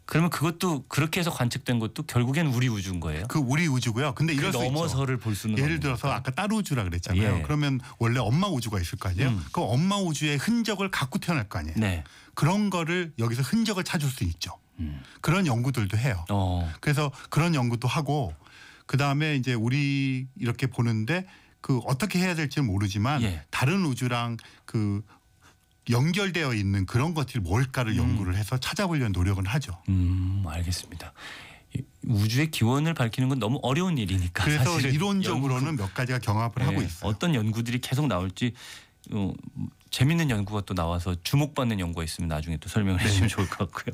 그러면 그것도 그렇게 해서 관측된 것도 결국엔 우리 우주인 거예요? 그 우리 우주고요. 근데 이럴 수 있죠. 넘어서를 볼 수는 예를 들어서 아까 딸 우주라 그랬잖아요. 예. 그러면 원래 엄마 우주가 있을 거 아니에요. 그 엄마 우주의 흔적을 갖고 태어날 거 아니에요. 네. 그런 거를 여기서 흔적을 찾을 수 있죠. 그런 연구들도 해요. 그래서 그런 연구도 하고 그다음에 이제 우리 이렇게 보는데 그 어떻게 해야 될지 모르지만 예. 다른 우주랑 그 연결되어 있는 그런 것들이 뭘까를 연구를 해서 찾아보려는 노력은 하죠. 알겠습니다. 우주의 기원을 밝히는 건 너무 어려운 일이니까. 그래서 사실은 이론적으로는 몇 가지가 경합을 하고 있어요. 어떤 연구들이 계속 나올지 재밌는 연구가 또 나와서 주목받는 연구가 있으면 나중에 또 설명을 해주시면 좋을 것 같고요.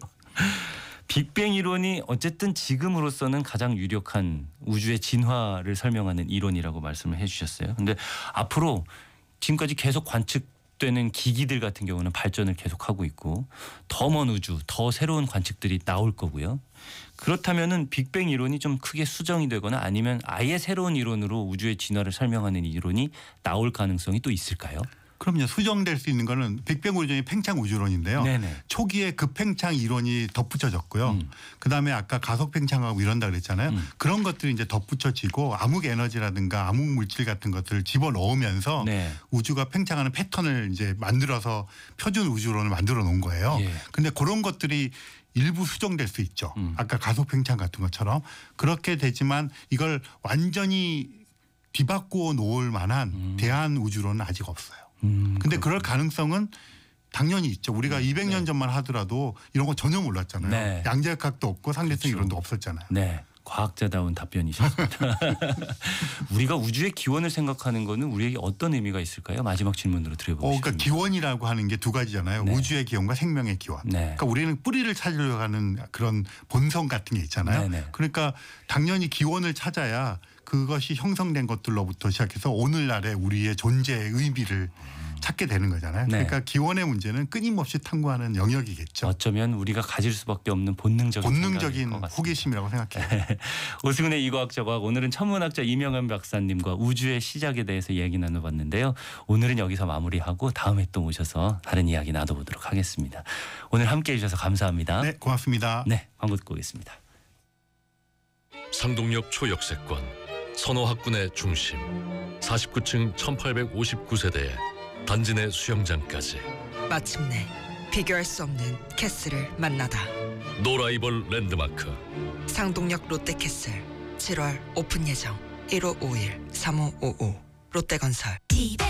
빅뱅 이론이 어쨌든 지금으로서는 가장 유력한 우주의 진화를 설명하는 이론이라고 말씀을 해주셨어요. 그런데 앞으로 지금까지 계속 관측되는 기기들 같은 경우는 발전을 계속하고 있고 더 먼 우주, 더 새로운 관측들이 나올 거고요. 그렇다면은 빅뱅 이론이 좀 크게 수정이 되거나 아니면 아예 새로운 이론으로 우주의 진화를 설명하는 이론이 나올 가능성이 또 있을까요? 그럼요. 수정될 수 있는 거는 빅뱅 우주론이 팽창 우주론인데요. 네네. 초기에 급팽창 이론이 덧붙여졌고요. 그다음에 아까 가속 팽창하고 이런다 그랬잖아요. 그런 것들이 이제 덧붙여지고 암흑 에너지라든가 암흑 물질 같은 것들을 집어넣으면서 네. 우주가 팽창하는 패턴을 이제 만들어서 표준 우주론을 만들어 놓은 거예요. 예. 근데 그런 것들이 일부 수정될 수 있죠. 아까 가속 팽창 같은 것처럼 그렇게 되지만 이걸 완전히 뒤바꾸어 놓을 만한 대한 우주론은 아직 없어요. 근데 그럴 가능성은 당연히 있죠. 우리가 200년 전만 하더라도 이런 거 전혀 몰랐잖아요. 네. 양자역학도 없고 상대성 그렇죠. 이론도 없었잖아요. 네. 과학자다운 답변이셨습니다. 우리가 우주의 기원을 생각하는 거는 우리에게 어떤 의미가 있을까요? 마지막 질문으로 드려보겠습니다. 그러니까 기원이라고 하는 게 두 가지잖아요. 네. 우주의 기원과 생명의 기원. 네. 그러니까 우리는 뿌리를 찾으려고 하는 그런 본성 같은 게 있잖아요. 네네. 그러니까 당연히 기원을 찾아야 그것이 형성된 것들로부터 시작해서 오늘날의 우리의 존재의 의미를 찾게 되는 거잖아요. 네. 그러니까 기원의 문제는 끊임없이 탐구하는 영역이겠죠. 어쩌면 우리가 가질 수밖에 없는 본능적인 생각일 것 같습니다. 호기심이라고 생각해요. 오승훈의 이과학자 과학, 오늘은 천문학자 이명현 박사님과 우주의 시작에 대해서 얘기 나눠봤는데요. 오늘은 여기서 마무리하고 다음에 또 모셔서 다른 이야기 나눠보도록 하겠습니다. 오늘 함께해 주셔서 감사합니다. 네, 고맙습니다. 네, 광고 듣고 오겠습니다. 상동역 초역세권, 선호학군의 중심, 49층 1859세대에 단지 내 수영장까지 마침내 비교할 수 없는 캐슬을 만나다. 노라이벌 랜드마크 상동역 롯데캐슬 7월 오픈 예정. 1551-3555 롯데건설.